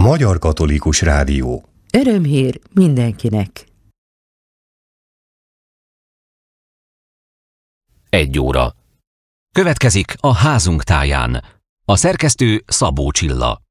Magyar Katolikus Rádió. Örömhír mindenkinek. 1 óra. Következik a Házunk táján. A szerkesztő Szabó Csilla.